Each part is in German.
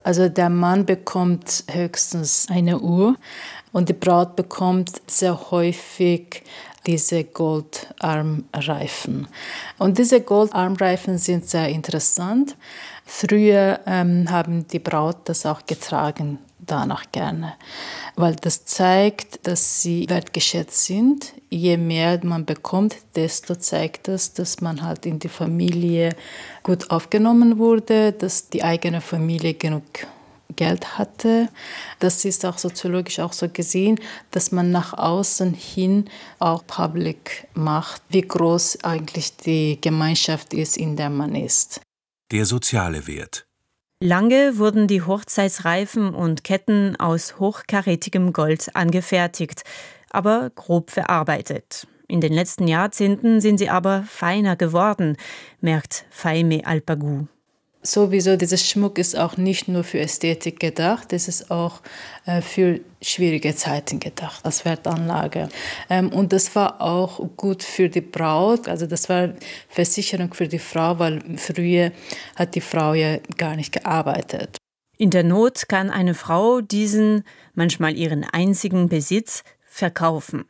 Also der Mann bekommt höchstens eine Uhr und die Braut bekommt sehr häufig diese Goldarmreifen. Und diese Goldarmreifen sind sehr interessant. Früher haben die Braut das auch getragen, danach gerne, weil das zeigt, dass sie wertgeschätzt sind. Je mehr man bekommt, desto zeigt das, dass man halt in die Familie gut aufgenommen wurde, dass die eigene Familie genug Geld hatte. Das ist auch soziologisch auch so gesehen, dass man nach außen hin auch public macht, wie groß eigentlich die Gemeinschaft ist, in der man ist. Der soziale Wert. Lange wurden die Hochzeitsreifen und Ketten aus hochkarätigem Gold angefertigt, aber grob verarbeitet. In den letzten Jahrzehnten sind sie aber feiner geworden, merkt Faime Alpagou. Sowieso, dieser Schmuck ist auch nicht nur für Ästhetik gedacht, es ist auch für schwierige Zeiten gedacht, als Wertanlage. Und das war auch gut für die Braut, also das war Versicherung für die Frau, weil früher hat die Frau ja gar nicht gearbeitet. In der Not kann eine Frau diesen, manchmal ihren einzigen Besitz, verkaufen.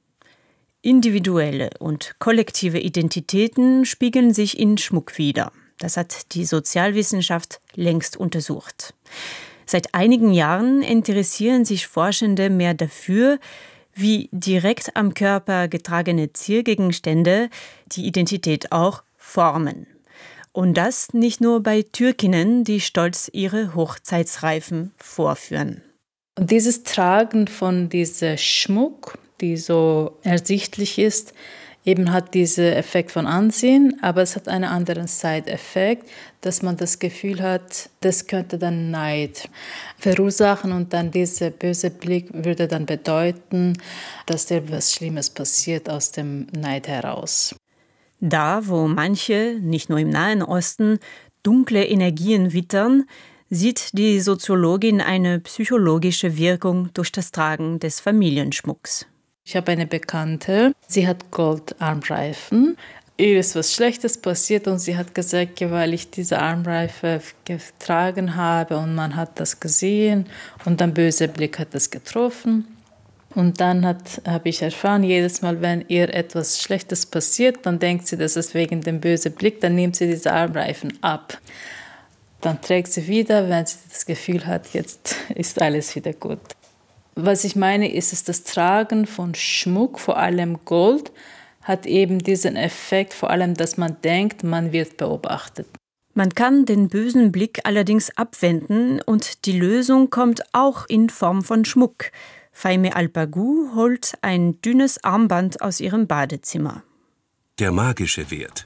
Individuelle und kollektive Identitäten spiegeln sich in Schmuck wider. Das hat die Sozialwissenschaft längst untersucht. Seit einigen Jahren interessieren sich Forschende mehr dafür, wie direkt am Körper getragene Ziergegenstände die Identität auch formen. Und das nicht nur bei Türkinnen, die stolz ihre Hochzeitsreifen vorführen. Und dieses Tragen von diesem Schmuck, die so ersichtlich ist, eben hat diesen Effekt von Ansehen, aber es hat einen anderen Side-Effekt, dass man das Gefühl hat, das könnte dann Neid verursachen und dann dieser böse Blick würde dann bedeuten, dass dir was Schlimmes passiert aus dem Neid heraus. Da, wo manche, nicht nur im Nahen Osten, dunkle Energien wittern, sieht die Soziologin eine psychologische Wirkung durch das Tragen des Familienschmucks. Ich habe eine Bekannte, sie hat Goldarmreifen. Ihr ist was Schlechtes passiert und sie hat gesagt, weil ich diese Armreife getragen habe und man hat das gesehen und ein böser Blick hat das getroffen. Und dann habe ich erfahren, jedes Mal, wenn ihr etwas Schlechtes passiert, dann denkt sie, das ist wegen dem bösen Blick, dann nimmt sie diese Armreifen ab. Dann trägt sie wieder, wenn sie das Gefühl hat, jetzt ist alles wieder gut. Was ich meine, ist es das Tragen von Schmuck, vor allem Gold, hat eben diesen Effekt, vor allem, dass man denkt, man wird beobachtet. Man kann den bösen Blick allerdings abwenden und die Lösung kommt auch in Form von Schmuck. Faime Alpagou holt ein dünnes Armband aus ihrem Badezimmer. Der magische Wert.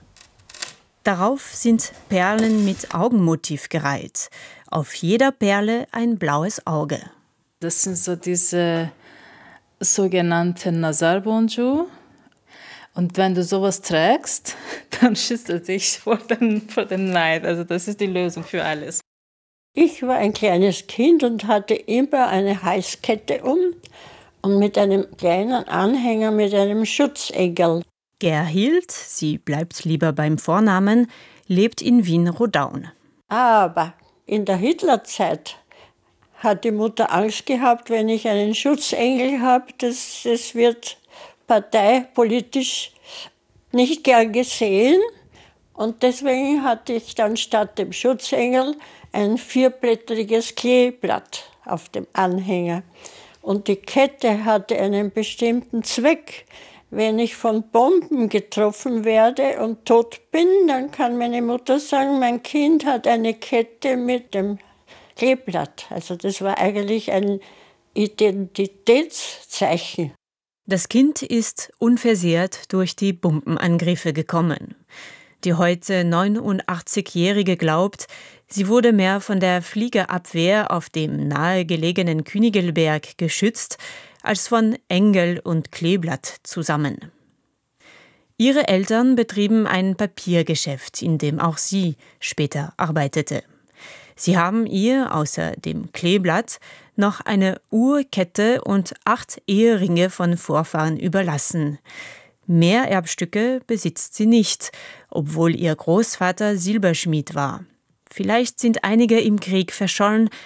Darauf sind Perlen mit Augenmotiv gereiht. Auf jeder Perle ein blaues Auge. Das sind so diese sogenannten Nazar Bonjour. Und wenn du sowas trägst, dann schützt er dich vor dem Neid. Also das ist die Lösung für alles. Ich war ein kleines Kind und hatte immer eine Halskette und mit einem kleinen Anhänger mit einem Schutzengel. Gerhild, sie bleibt lieber beim Vornamen, lebt in Wien-Rodaun. Aber in der Hitlerzeit hat die Mutter Angst gehabt, wenn ich einen Schutzengel habe, das wird parteipolitisch nicht gern gesehen. Und deswegen hatte ich dann statt dem Schutzengel ein 4-blättriges Kleeblatt auf dem Anhänger. Und die Kette hatte einen bestimmten Zweck. Wenn ich von Bomben getroffen werde und tot bin, dann kann meine Mutter sagen, mein Kind hat eine Kette mit dem Kleeblatt. Also das war eigentlich ein Identitätszeichen. Das Kind ist unversehrt durch die Bombenangriffe gekommen. Die heute 89-Jährige glaubt, sie wurde mehr von der Fliegerabwehr auf dem nahegelegenen Königelberg geschützt, als von Engel und Kleeblatt zusammen. Ihre Eltern betrieben ein Papiergeschäft, in dem auch sie später arbeitete. Sie haben ihr außer dem Kleeblatt noch eine Uhrkette und 8 Eheringe von Vorfahren überlassen. Mehr Erbstücke besitzt sie nicht, obwohl ihr Großvater Silberschmied war. Vielleicht sind einige im Krieg verschollen,